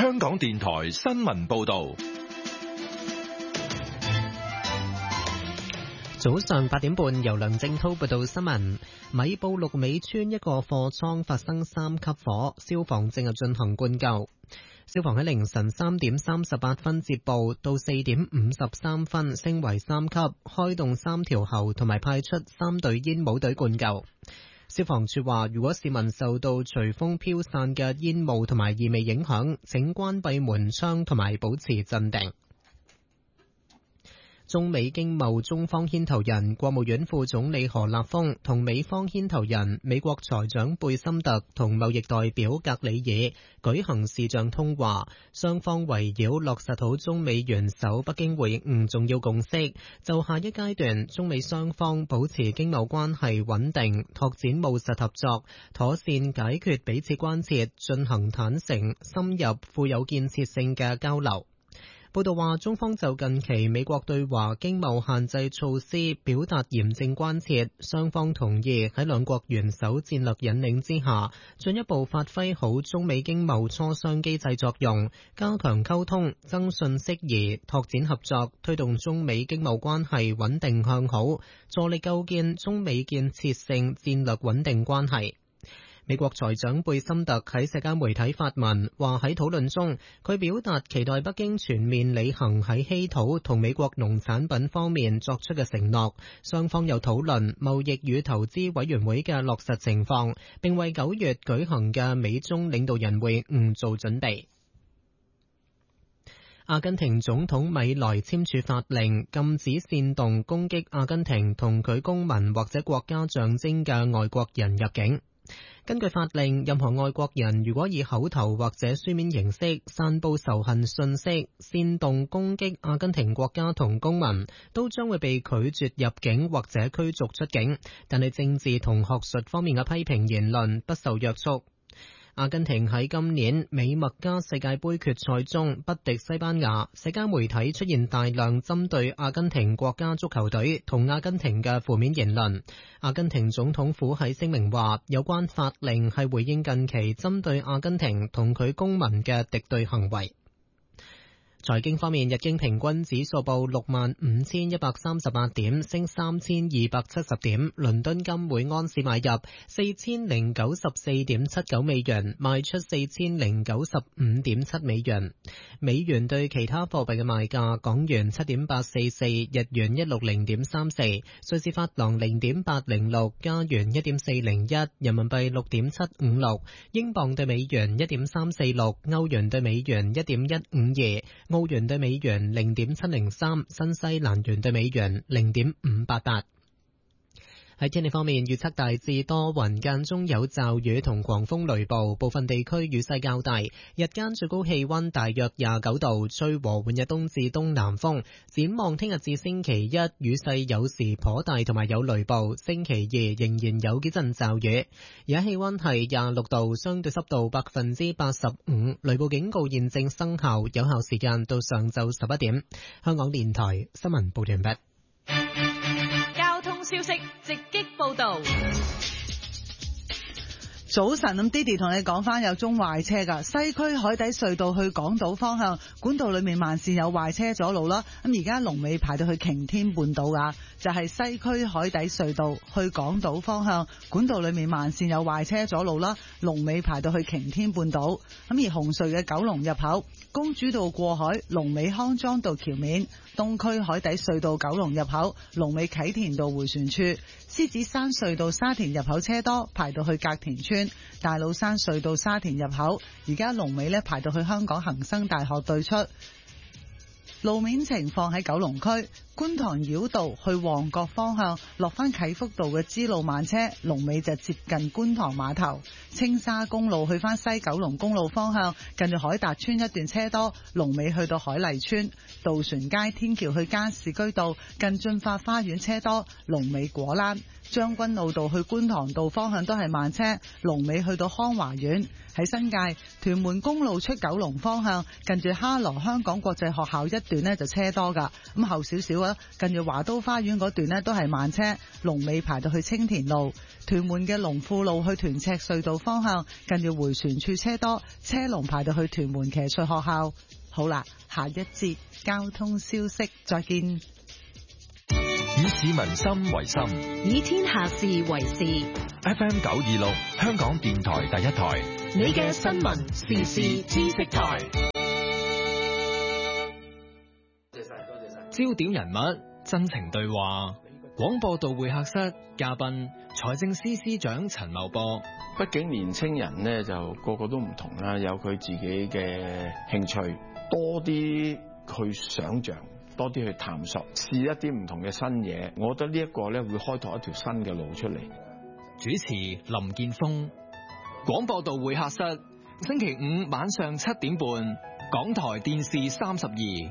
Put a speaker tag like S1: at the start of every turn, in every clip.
S1: 香港電台新聞報道。
S2: 早上8點半，由梁正濤報道新聞。米埔綠尾村一個貨倉發生3級火，消防正進行灌救。消防喺凌晨3點38分接報，到4點53分升為3級，開動3條喉同埋派出3隊煙霧隊灌救。消防處話，如果市民受到隨風飄散嘅煙霧同埋異味影響，請關閉門窗同埋保持鎮定。中美經貿中方牽頭人國務院副總理何立峰同美方牽頭人美國財長貝森特同貿易代表格里爾舉行視像通話，雙方圍繞落實好中美元首北京會晤重要共識，就下一階段中美雙方保持經貿關係穩定，拓展務實合作，妥善解決彼此關切，進行坦誠、深入、富有建設性嘅交流。報道話，中方就近期美國對華經貿限制措施表達嚴正關切，雙方同意喺兩國元首戰略引領之下，進一步發揮好中美經貿磋商機制作用，加強溝通、增信釋疑、拓展合作，推動中美經貿關係穩定向好，助力構建中美建設性戰略穩定關係。美國財長貝森特喺社交媒體發文，話喺討論中，佢表達期待北京全面履行喺稀土同美國農產品方面作出嘅承諾。雙方又討論貿易與投資委員會嘅落實情況，並為9月舉行嘅美中領導人會晤做準備。阿根廷總統米萊簽署法令，禁止煽動攻擊阿根廷同佢公民或者國家象徵嘅外國人入境。根據法令，任何外國人如果以口頭或者書面形式散佈仇恨信息，煽動攻擊阿根廷國家同公民，都將會被拒絕入境或者驅逐出境。但係政治同學術方面嘅批評言論不受約束。阿根廷喺今年美墨加世界盃決賽中不敵西班牙，社交媒體出現大量針對阿根廷國家足球隊同阿根廷嘅負面言論。阿根廷總統府喺聲明話，有關法令係回應近期針對阿根廷同佢公民嘅敵對行為。財經方面，日經平均指數報65,138點，升3,270點。倫敦金每安士買入4094.79美元，賣出4095.7美元。美元對其他貨幣嘅賣價：港元7.844，日元160.34，瑞士法郎0.806，加元1.401，人民幣6.756，英鎊對美元1.346，歐元對美元1.152。澳元對美元0.703，新西蘭元對美元0.588。喺天氣方面，預測大致多雲，間中有驟雨同狂風雷暴，部分地區雨勢較大。日間最高氣溫大約29度，吹和緩日東至東南風。展望聽日至星期一，雨勢有時頗大，同埋有雷暴。星期二仍然有幾陣驟雨。而家氣溫係26度，相對濕度85%，雷暴警告現正生效，有效時間到上晝11點。香港電台新聞報道完畢。
S3: 交通消息直擊報道。
S4: 早晨，咁 Didi 同你講翻有宗壞車㗎，西區海底隧道去港島方向管道裏面慢線有壞車阻路啦。咁而家龍尾排到去擎天半島㗎，就係西區海底隧道去港島方向管道裏面慢線有壞車阻路啦，龍尾排到去擎天半島。咁而紅隧嘅九龍入口公主道過海，龍尾康莊道橋面；東區海底隧道九龍入口龍尾啟田道迴旋處；獅子山隧道沙田入口車多，排到去隔田村；大老山隧道沙田入口而家龍尾排到去香港恒生大學對出。路面情況喺九龍區觀塘繞道去旺角方向落翻啟福道嘅支路慢車，龍尾就接近觀塘碼頭。青沙公路去翻西九龍公路方向近住海達村一段車多，龍尾去到海麗村。渡船街天橋去加士居道近駿發花園車多，龍尾果欄。將軍澳道去觀塘道方向都係慢車，龍尾去到康華苑。 喺新界屯門公路出九龍方向，近住哈羅香港國際學校一段呢就車多㗎。咁後少少啊，近住華都花園嗰段呢都係慢車，龍尾排到去青田路。屯門嘅龍富路去屯赤隧道方向，近住迴旋處車多，車龍排到去屯門騎術學校。好啦，下一節交通消息再見。
S1: 以市民心為心，
S3: 以天下事為事。
S1: FM 926香港電台第一台，
S3: 你嘅新聞時事知識台。
S5: 焦點人物，真情對話。廣播道會客室嘉賓，財政司司長陳茂波。
S6: 畢竟年青人呢就個個都唔同啦，有佢自己嘅興趣，多啲去想像，多啲去探索，試一啲唔同嘅新嘢。我覺得呢一個呢會開拓一條新嘅路出嚟。
S5: 主持林建峰。廣播道會客室，星期五晚上7點半，港台電視32。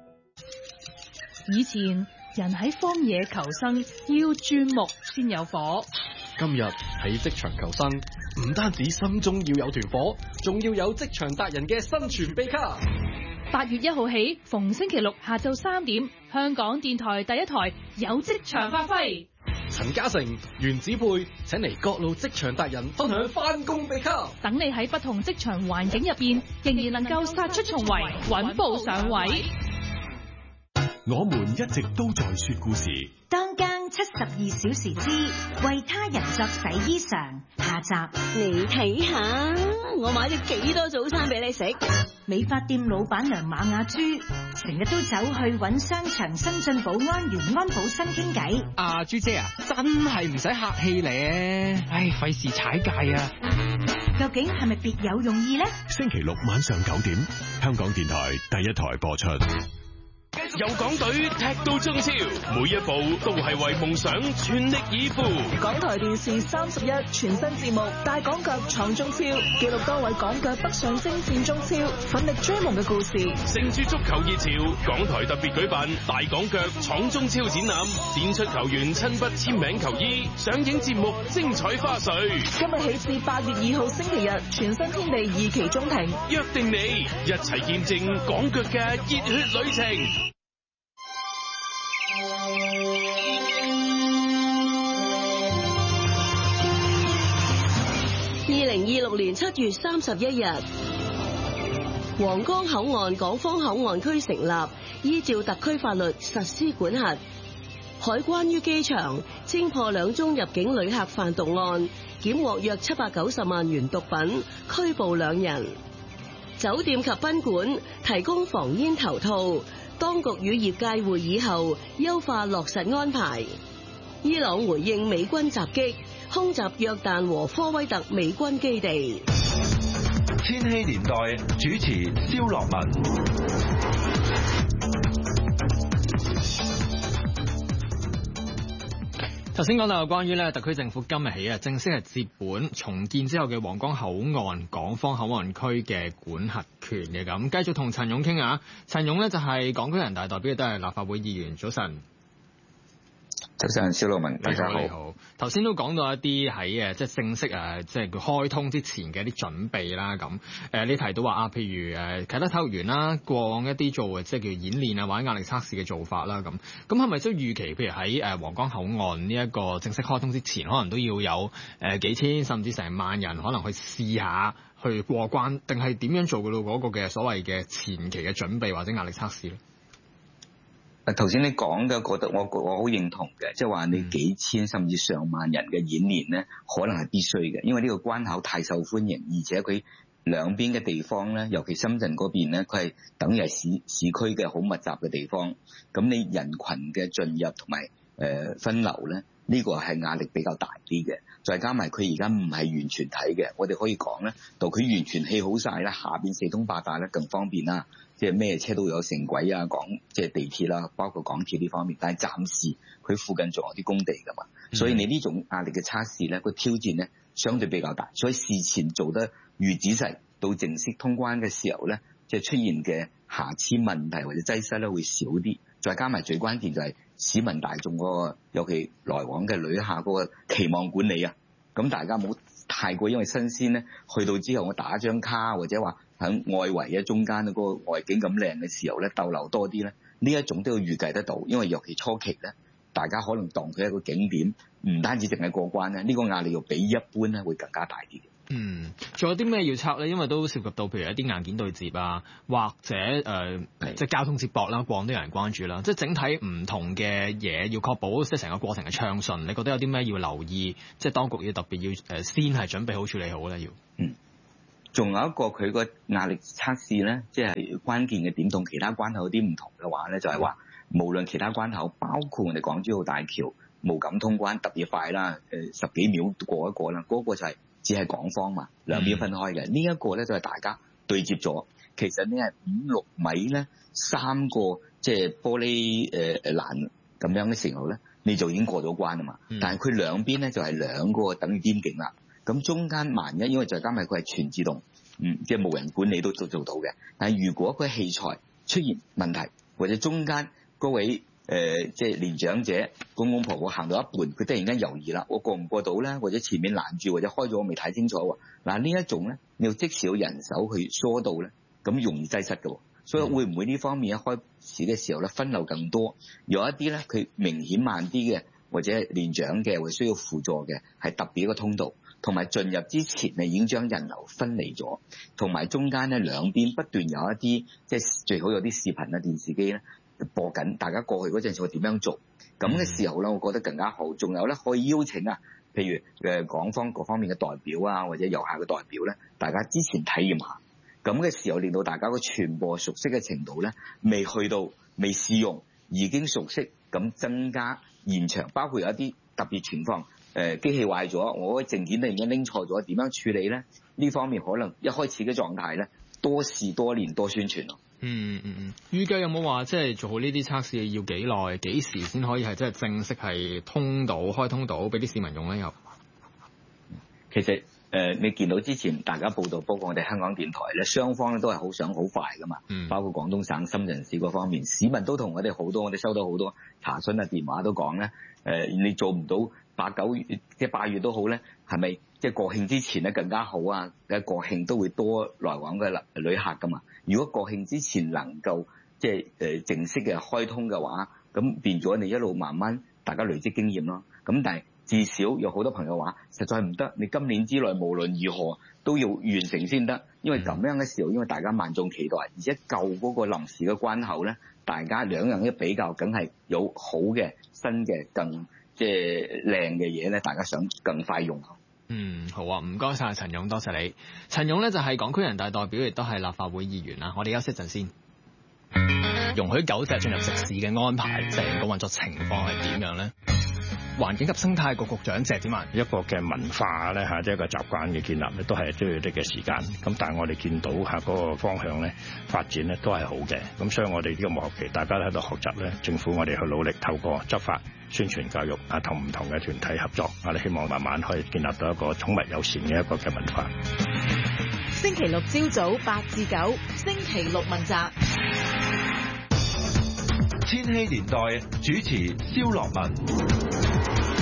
S3: 以前人喺荒野求生要鑽木先有火，
S7: 今日喺職場求生，唔單止心中要有團火，仲要有職場達人嘅生存秘笈。
S3: 8月1號起，逢星期六下晝3點，香港電台第一台有職場發揮。
S7: 陳嘉誠、袁子佩請嚟各路職場達人分享返工秘笈，
S3: 等你喺不同職場環境入邊，仍然能夠殺出重圍，穩步上位。
S8: 我們一直都在說故事。
S9: 當更72小時之為他人作洗衣裳下集。
S10: 你睇下，我買咗幾多早餐俾你食。
S9: 美髮店老闆娘馬雅珠成日都走去揾商場新進保安員安保生傾偈。
S11: 阿珠姐啊，真係唔使客氣咧，唉，費事踩界啊。
S9: 究竟係咪別有用意呢？
S8: 星期六晚上9點，香港電台第一台播出。
S12: 有港隊踢到中超，每一步都係為夢想全力以赴。
S13: 港台電視31全新節目《大港腳闖中超》，記錄多位港腳北上征戰中超，奮力追夢嘅故事。
S12: 乘住足球熱潮，港台特別舉辦《大港腳闖中超》展覽，展出球員親筆簽名球衣，上映節目精彩花絮。
S13: 今日起至8月2號星期日，全新天地2期中庭，
S12: 約定你一齊見證港腳嘅熱血旅程。
S10: 2026年7月31日，皇崗口岸港方口岸區成立，依照特區法律實施管轄。海關於機場偵破2宗入境旅客販毒案，檢獲約790萬元毒品，拘捕2人。酒店及賓館提供防煙頭套，當局與業界會議後優化落實安排。伊朗回應美軍襲擊，空襲約旦和科威特美軍基地。
S1: 千禧年代主持蕭樂文。
S5: 頭先講到關於咧，特區政府今日起正式係接本重建之後嘅皇崗口岸港方口岸區嘅管轄權嘅咁，繼續同陳勇傾下。陳勇呢就係港區人大代表，都係立法會議員。早晨。
S14: 早晨，蕭樂文，大家好。
S5: 你好。頭先都講到一啲喺即係正式即係佢開通之前嘅一啲準備啦。咁你提到話譬如啟德體育園啦，過往一啲做即係叫演練啊或者壓力測試嘅做法啦。咁係咪都預期譬如喺皇崗口岸呢一個正式開通之前，可能都要有幾千甚至成萬人可能去試下去過關，定係點樣做嘅咯？嗰個嘅所謂嘅前期嘅準備或者壓力測試咧？
S14: 頭先你講嘅，覺得我好認同嘅，即係話你幾千甚至上萬人嘅演練咧，可能係必須嘅，因為呢個關口太受歡迎，而且佢兩邊嘅地方咧，尤其深圳嗰邊咧，佢係等於係市區嘅好密集嘅地方，咁你人群嘅進入同埋分流咧，呢個係壓力比較大啲嘅。再加埋佢而家唔係完全睇嘅，我哋可以講咧，到佢完全起好晒咧，下邊四通八達咧更方便啦。即係咩車都有城軌啊，即係地鐵啦，包括港鐵呢方面。但係暫時佢附近仲有啲工地噶嘛，所以你呢種壓力嘅測試咧，個挑戰咧相對比較大。所以事前做得越仔細，到正式通關嘅時候咧，即係出現嘅瑕疵問題或者擠塞咧會少啲。再加埋最關鍵就係市民大眾嗰個，尤其來往嘅旅客嗰個期望管理啊。咁大家冇太過因為新鮮咧，去到之後我打一張卡或者話喺外圍中間嗰個外景咁靚嘅時候咧，逗留多啲咧，呢一種都要預計得到，因為尤其初期咧，大家可能當佢一個景點，唔單止淨係過關咧，呢個壓力要比一般咧會更加大啲嘅。
S5: 仲有啲咩要測咧？因為都涉及到譬如一啲硬件對接啊，或者即係交通接駁啦，過往都有人關注啦。即係整體唔同嘅嘢，要確保即係成個過程嘅暢順。你覺得有啲咩要留意？即係當局要特別要先係準備好處理好咧？要
S14: 仲有一個佢個壓力測試咧，即係關鍵嘅點同其他關口有啲唔同嘅話咧，就係話無論其他關口，包括我哋港珠澳大橋無感通關特別快啦，10幾秒過一個啦，嗰個就係只係港方嘛，兩邊分開嘅。呢一個咧就係大家對接咗，其實呢係5-6米咧，3個即係玻璃欄咁樣嘅時候咧，你就已經過咗關啊嘛。但係佢兩邊咧就係2個等於邊境啦。咁中間萬一因為再加埋佢係全自動，即係無人管理都做到嘅。但係如果佢器材出現問題，或者中間嗰位即係年長者公公婆婆行到一半，佢突然間猶豫啦，我過唔過到咧？或者前面攔住，或者開咗我未睇清楚喎。嗱呢一種咧，你要即時有人手去疏導咧，咁容易擠塞嘅。所以會唔會呢方面一開始嘅時候咧分流更多？有一啲咧佢明顯慢啲嘅，或者年長嘅，或者需要輔助嘅，係特別一個通道。同埋進入之前你已經將人流分離咗，同埋中間咧兩邊不斷有一啲即係最好有啲視頻啊電視機咧播緊，大家過去嗰陣時會點樣做？咁嘅時候咧，我覺得更加好。仲有咧可以邀請啊，譬如港方各方面嘅代表啊，或者遊客嘅代表咧，大家之前體驗下。咁嘅時候令到大家個傳播熟悉嘅程度咧，未去到未試用已經熟悉，咁增加延長，包括有一啲特別情況。機器壞咗，我個證件突然間拎錯咗，點樣處理咧？呢方面可能一開始嘅狀態咧，多試多練多宣傳咯。
S5: 預計有冇話即係做好呢啲測試要幾耐？幾時先可以係即係正式係開通到俾啲市民用咧？又
S14: 其實你見到之前大家報道，包括我哋香港電台咧，雙方咧都係好想好快噶嘛。包括廣東省深圳市嗰方面，市民都同我哋好多，我哋收到好多查詢啊電話都講咧，你做唔到8-9月即係8月都好咧，係咪即係國慶之前咧更加好啊？國慶都會多來往嘅旅客噶嘛。如果國慶之前能夠即係正式嘅開通嘅話，咁變咗你一路慢慢大家累積經驗咯。咁但係至少有好多朋友話，實在唔得，你今年之內無論如何都要完成先得，因為咁樣嘅時候，因為大家萬眾期待，而且舊嗰個臨時嘅關口咧，大家兩樣一比較，梗係有好嘅新嘅更即係靚嘅嘢咧，大家想更快用。
S5: 好啊，唔該晒陳勇，多謝你。陳勇咧就係港區人大代表，亦都係立法會議員啦。我哋休息一陣先。容許狗隻進入食肆嘅安排，成個運作情況係點樣咧？環境及生態局局長謝展寰，
S15: 一個嘅文化咧嚇，即係一個習慣嘅建立咧，都係需要啲嘅時間。咁但係我哋見到嚇嗰個方向咧發展咧都係好嘅。咁所以我哋呢個無學期，大家都喺度學習咧，政府我哋去努力透過執法、宣傳教育啊，同唔同嘅團體合作，我哋希望慢慢可以建立到一個寵物友善嘅一個嘅文化。
S13: 星期六朝早8至9，星期六問責。
S1: 千禧年代主持蕭樂文。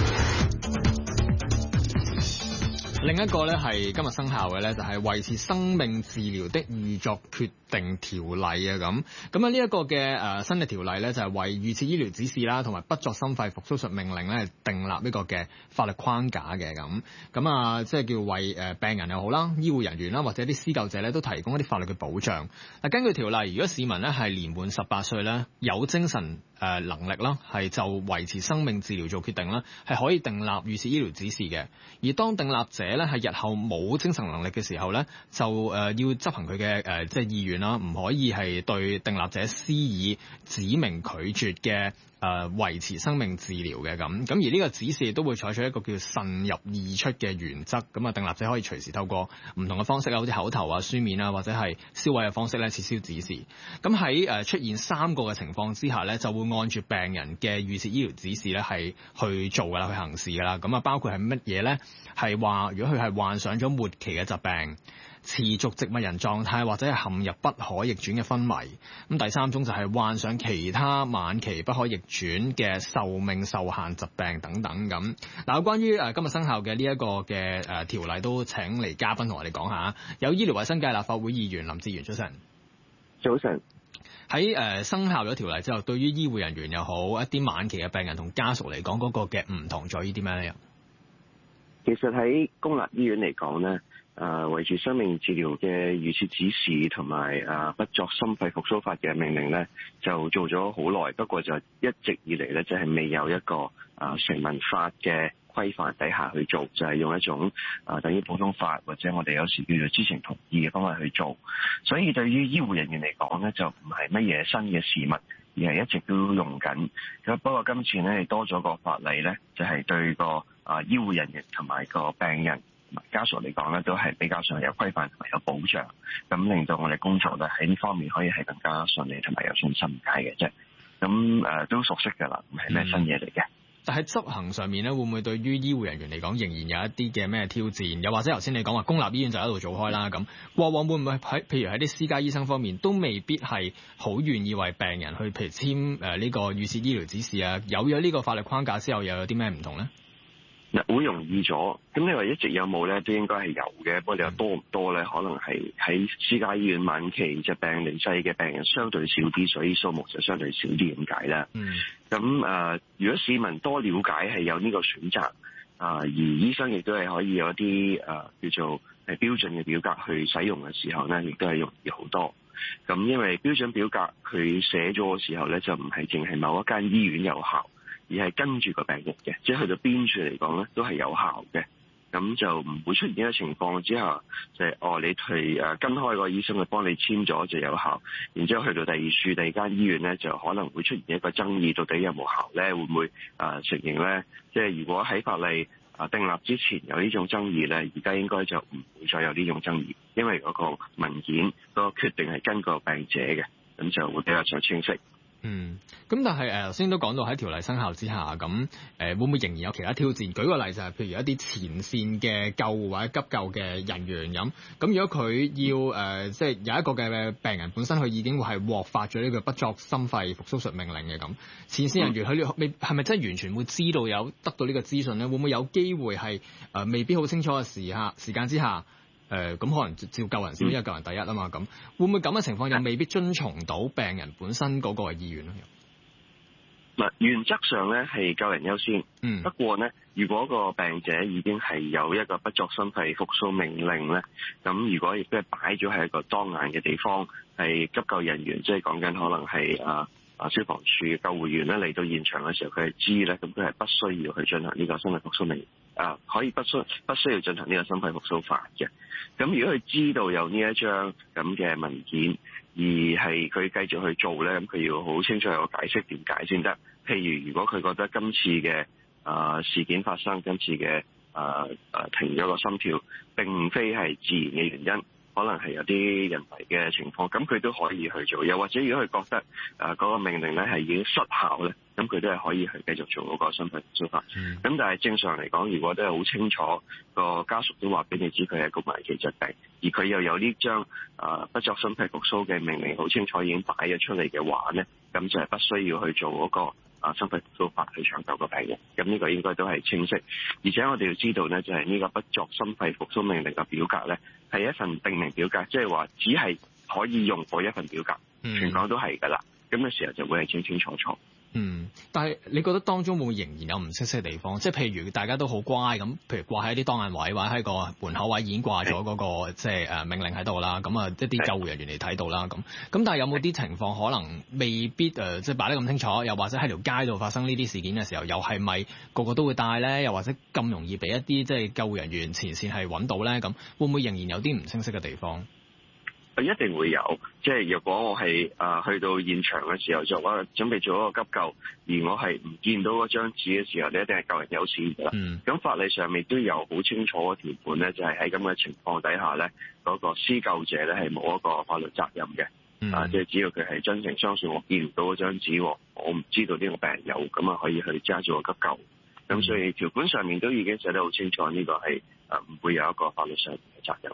S5: 另一個咧係今日生效嘅咧，就係維持生命治療的預作決定條例啊咁啊呢一個嘅新嘅條例咧就係為預設醫療指示啦，同埋不作心肺復甦術命令咧訂立呢個嘅法律框架嘅咁啊，即係叫為病人又好啦、醫護人員啦或者啲施救者咧都提供一啲法律嘅保障。嗱，根據條例，如果市民咧係年滿18歲咧，有精神能力啦，係就維持生命治療做決定啦，係可以訂立預設醫療指示嘅。而當訂立者咧係日後冇精神能力嘅時候咧，就要執行佢嘅即係意願啦，唔可以係對訂立者施以指明拒絕嘅維持生命治療嘅咁。而呢個指示都會採取一個叫慎入易出嘅原則，咁啊訂立者可以隨時透過唔同嘅方式啊，好似口頭啊、書面啊或者係銷毀嘅方式咧撤銷指示。咁喺出現3個嘅情況之下咧，就會按住病人嘅預設醫療指示咧係去做噶啦，去行事噶啦。咁啊包括係乜嘢咧？係話如果佢係患上咗末期嘅疾病， 持續植物人狀態或者係陷入不可逆轉嘅昏迷。咁第3種就係患上其他晚期不可逆轉嘅壽命受限疾病等等咁。嗱，有關於今日生效嘅呢一個嘅條例，都請嚟嘉賓同我哋講下。有醫療衛生界立法會議員林哲玄，早晨。
S16: 早晨。
S5: 喺生效咗條例之後，對於醫護人員又好，一啲晚期嘅病人同家屬嚟講，嗰個嘅唔同在於啲咩咧？
S16: 其實喺公立醫院嚟講咧，維持生命治療嘅預設指示同埋不作心肺復甦法嘅命令咧，就做咗好耐。不過就一直以嚟咧，就係未有一個成文法嘅規範底下去做，就係用一種等於普通法或者我哋有時叫做知情同意嘅方法去做。所以對於醫護人員嚟講咧，就唔係乜嘢新嘅事物，而係一直都用緊。咁不過今次咧多咗個法例咧，就係對個醫護人員同埋個病人同埋家屬嚟講咧，都係比較上有規範同埋有保障，咁令到我哋工作咧喺呢方面可以係更加順利同埋有信心解嘅啫。咁都熟悉㗎啦，唔係咩新嘢嚟嘅。
S5: 但係執行上面咧，會唔會對於醫護人員嚟講仍然有一啲嘅咩挑戰？又或者頭先你講話公立醫院就喺度做開啦，咁過往會唔會譬如喺啲私家醫生方面都未必係好願意為病人去譬如簽呢個預設醫療指示啊？有咗呢個法律框架之後，又有啲咩唔同咧？
S16: 會容易咗，咁你話一直有冇咧？都應該係有嘅。不過你話多唔多咧？可能係喺私家醫院晚期疾病離世嘅病人相對少啲，所以數目就相對少啲咁解啦。咁如果市民多了解係有呢個選擇，而醫生亦都係可以有一啲叫做標準嘅表格去使用嘅時候咧，亦都係容易好多。咁因為標準表格佢寫咗嘅時候咧，就唔係淨係某一間醫院有效，而係跟住個病人嘅，即係去到邊處嚟講咧，都係有效嘅。咁就唔會出現一個情況之下，就係你跟開個醫生去幫你簽咗就有效，然之後去到第二處第二間醫院咧，就可能會出現一個爭議，到底有冇效咧？會唔會承認咧？即係如果喺法例訂立之前有呢種爭議咧，而家應該就唔會再有呢種爭議，因為嗰個文件嗰個決定係跟個病者嘅，咁就會比較上清晰。
S5: 咁但係頭先都講到喺條例生效之下，咁會唔會仍然有其他挑戰？舉個例就係譬如一啲前線嘅救護或者急救嘅人員咁，如果佢要即係有一個嘅病人本身佢已經會係獲發咗呢個不作心肺復甦術命令嘅咁，前線人員佢係咪真係完全會知道有得到呢個資訊咧？會唔會有機會係未必好清楚嘅時間之下？咁可能照救人先，因為救人第一啊嘛，咁會唔會咁嘅情況又未必遵從到病人本身嗰個意願咧？
S16: 原則上咧係救人優先，不過咧，如果個病者已經係有一個不作心肺復甦命令咧，咁如果亦都係擺咗喺一個當眼嘅地方，係急救人員，即係講緊可能係消防處救護員咧嚟到現場嘅時候，佢係知咧，咁佢係不需要去進行呢個心肺復甦命令。可以不需要進行呢個心肺復甦法嘅。咁如果佢知道有呢一張咁嘅文件，而係佢繼續去做咧，咁佢要好清楚有個解釋點解先得。譬如如果佢覺得今次嘅事件發生，今次嘅停咗個心跳並非係自然嘅原因，可能係有啲人為嘅情況，咁佢都可以去做。又或者如果佢覺得嗰個命令咧係已經失效咧，咁佢都係可以去繼續做嗰個心肺復甦法。咁但係正常嚟講，如果都係好清楚個家屬都話俾你知佢係個晚期疾病，而佢又有呢張不作心肺復甦嘅命令，好清楚已經擺咗出嚟嘅話咧，咁就係不需要去做嗰個心肺復甦法去搶救個病人。咁呢個應該都係清晰。而且我哋要知道咧，就係呢個不作心肺復甦命令嘅表格咧，係一份訂明表格，即係話只係可以用嗰一份表格，全港都係㗎啦。咁嘅時候就會係清清楚楚。
S5: 但係你覺得當中會唔會仍然有唔清晰嘅地方？即係譬如大家都好乖咁，譬如掛喺啲當眼位或者喺個門口位已經掛咗嗰個即係命令喺度啦。咁一啲救護人員嚟睇到啦。咁但係有冇啲情況可能未必即係擺得咁清楚？又或者喺條街度發生呢啲事件嘅時候，又係咪個個都會帶咧？又或者咁容易俾一啲即係救護人員前線係揾到咧？咁會唔會仍然有啲唔清晰嘅地方？
S16: 一定會有，即係若果我係去到現場嘅時候，就我準備做一個急救，而我係唔見到嗰張紙嘅時候，你一定係救人優先㗎啦。咁法例上面都有好清楚嘅條款咧，就係喺咁嘅情況底下咧，嗰個施救者咧係冇一個法律責任嘅。即係只要佢係真誠相信我見唔到嗰張紙，我唔知道呢個病人有，咁可以去揸住個急救。咁所以條款上面都已經寫得好清楚，呢個係唔會有一個法律上面嘅責任。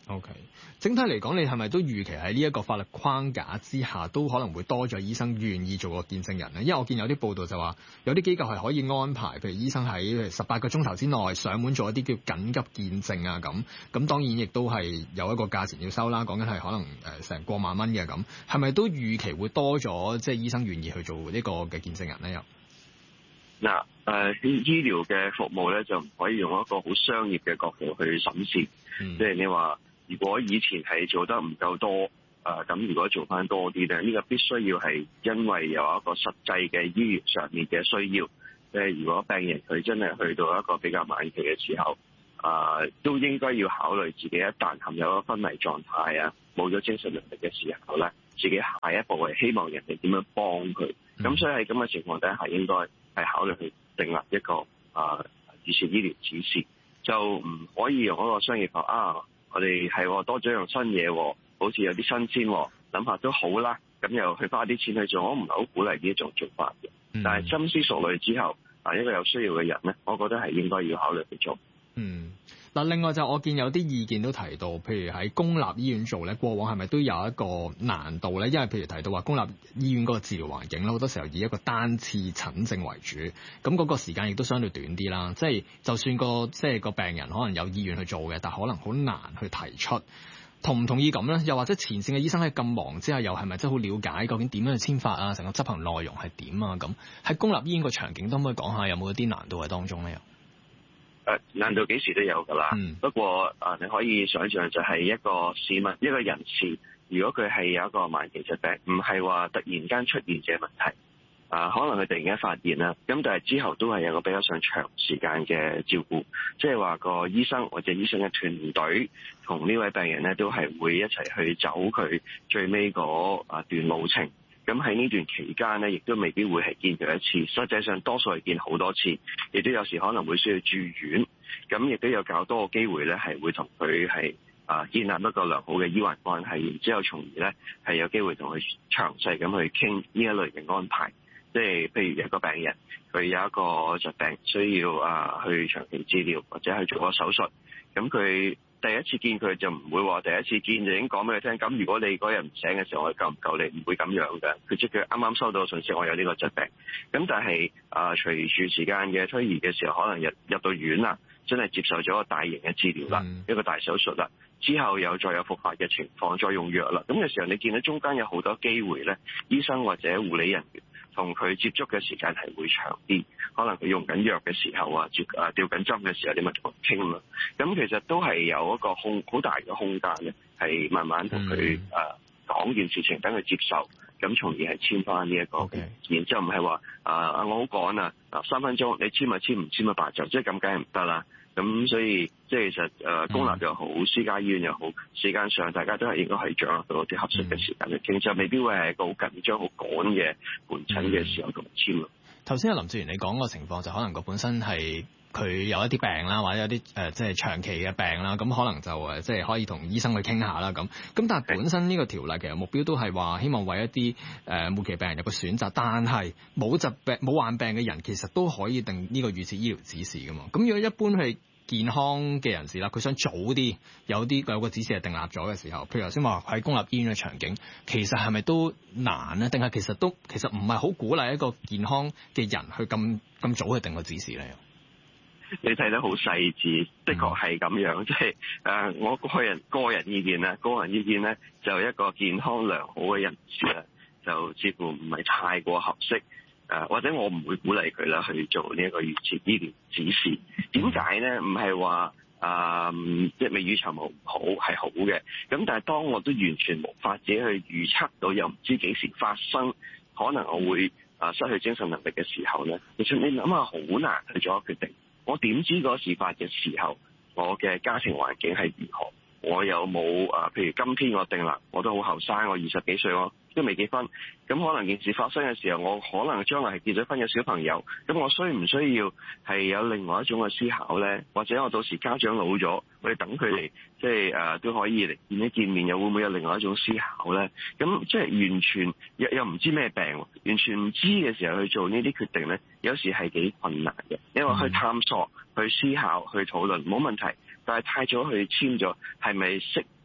S5: OK， 整體嚟講，你係咪都預期喺呢一個法律框架之下，都可能會多咗醫生願意做個見證人咧？因為我見有啲報道就話，有啲機構係可以安排，譬如醫生喺18個鐘頭之內上門做一啲叫緊急見證啊咁當然亦都係有一個價錢要收啦，講緊係可能成過萬蚊嘅咁，係咪都預期會多咗即係醫生願意去做呢個嘅見證人咧？又
S16: 嗱醫療嘅服務咧就唔可以用一個好商業嘅角度去審視，即係你話。如果以前係做得唔夠多，咁如果做翻多啲咧，呢個必須要係因為有一個實際嘅醫療上面嘅需要。即係如果病人佢真係去到一個比較晚期嘅時候，都應該要考慮自己一旦陷入一個昏迷狀態啊，冇咗精神能力嘅時候咧，自己下一步係希望人哋點樣幫佢。咁所以喺咁嘅情況底下，應該係考慮去訂立一個預設醫療指示，就唔可以用一個商業化我哋係多咗樣新嘢，好似有啲新鮮，諗下都好啦。咁又去花啲錢去做，我唔係好鼓勵呢一種做法嘅。但係深思熟慮之後，一個有需要嘅人咧，我覺得係應該要考慮去做。
S5: 另外就我見有啲意見都提到，譬如喺公立醫院做咧，過往係咪都有一個難度咧？因為譬如提到話公立醫院嗰個治療環境咧，好多時候以一個單次診症為主，咁嗰個時間亦都相對短啲啦。即係就算個病人可能有意願去做嘅，但可能好難去提出。同唔同意咁咧？又或者前線嘅醫生喺咁忙之下，又係咪真係好了解究竟點樣去簽法啊？成個執行內容係點啊？咁喺公立醫院個場景都可唔可以講下有冇一啲難度喺當中咧？
S16: 難度幾時都有㗎啦。不過你可以想象就係一個市民一個人士，如果佢係有一個晚期疾病，唔係話突然間出現嘅問題，可能佢突然間發現啦，咁但係之後都係有個比較上長時間嘅照顧，即係話個醫生或者醫生嘅團隊同呢位病人咧都係會一齊去走佢最尾嗰段路程。咁喺呢段期間咧，亦都未必會係見佢一次，實際上多數係見好多次，亦都有時可能會需要住院。咁亦都有較多嘅機會咧，係會同佢係建立一個良好嘅醫患關係，然之後從而咧係有機會同佢詳細咁去傾呢一類嘅安排。即係譬如一個病人，佢有一個疾病需要去長期治療或者去做個手術，咁佢第一次見佢就唔會話第一次見就已經講俾佢聽，咁如果你嗰日唔醒嘅時候，我救唔救你？唔會咁樣嘅。佢即係佢啱啱收到信息，我有呢個疾病。咁但係隨住時間嘅推移嘅時候，可能入到院啦，真係接受咗一個大型嘅治療啦，一個大手術啦，之後又再有復發嘅情況，再用藥啦。咁嘅時候，你見到中間有好多機會咧，醫生或者護理人員同佢接觸嘅時間係會長啲，可能佢用緊藥嘅時候吊緊針嘅時候，你咪同佢傾啦。咁其實都係有一個好大嘅空間咧，係慢慢同佢講件事情，等佢接受，咁從而係簽翻呢一個。然之後唔係話我好趕啊，3分鐘你簽咪簽，唔簽咪罷就，即係咁梗係唔得啦。咁所以即係其實公立又好，私家醫院又好，時間上大家都係應該係掌握到啲合適嘅時間嚟傾，就未必會係一個好緊張、好趕嘅門診嘅時候同簽咯。
S5: 頭先阿林哲玄你講個情況就可能個本身係佢有一啲病啦，或者有啲即係長期嘅病啦，咁可能就即係可以同醫生去傾下啦咁。但係本身呢個條例其實目標都係話希望為一啲末期病人有個選擇，但係冇疾病冇患病嘅人其實都可以定呢個預設醫療指示噶嘛。咁如果一般係健康嘅人士啦，佢想早啲有個指示係訂立咗嘅時候，譬如頭先話喺公立醫院嘅場景，其實係咪都難咧？定係其實唔係好鼓勵一個健康嘅人去咁早去定個指示咧？
S16: 你睇得好細緻，的確係咁樣。即係我個人意見咧，就一個健康良好嘅人士咧，就似乎唔係太過合適。或者我唔會鼓勵佢啦去做呢一個預設醫療指示。點解咧？唔係話即係未雨綢繆唔好，係好嘅。咁但係當我都完全無法自己去預測到，又唔知幾時發生，可能我會失去精神能力嘅時候咧，其實你諗下好難去做一個決定。我點知嗰事發嘅時候，我嘅家庭環境係如何？我有冇譬如今天我定啦，我都好後生，我20幾歲，我都未結婚。咁可能件事發生嘅時候，我可能將來係結咗婚有小朋友。咁我需唔需要係有另外一種嘅思考咧？或者我到時家長老咗，我哋等佢哋即係都可以嚟見一見面，又會唔會有另外一種思考咧？咁即係完全又唔知咩病，完全唔知嘅時候去做呢啲決定咧，有時係幾困難嘅。因為去探索、去思考、去討論冇問題。但係太早去簽咗，係咪適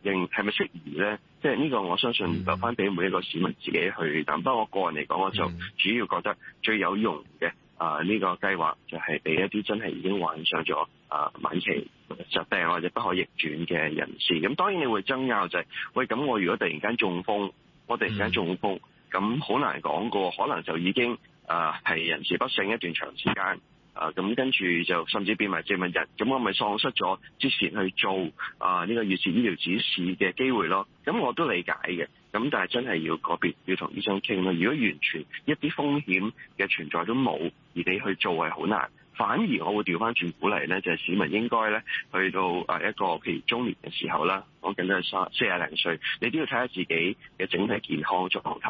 S16: 係咪適宜咧？即係呢個我相信留翻俾每一個市民自己去諗。不過我個人嚟講，我就主要覺得最有用嘅呢個計劃就係俾一啲真係已經患上咗晚期疾病或者不可逆轉嘅人士。咁當然你會爭拗就係，喂，咁我如果突然間中風，咁好難講過，可能就已經係人事不省一段長時間。咁跟住就甚至變埋植物人，咁我咪喪失咗之前去做呢個預設醫療指示嘅機會咯。咁我都理解嘅，咁但係真係要個別要同醫生傾咯。如果完全一啲風險嘅存在都冇，而你去做係好難。反而我會調翻轉鼓勵咧，就係市民應該咧去到一個譬如中年嘅時候啦，講緊都係40零歲，你都要睇下自己嘅整體健康狀況。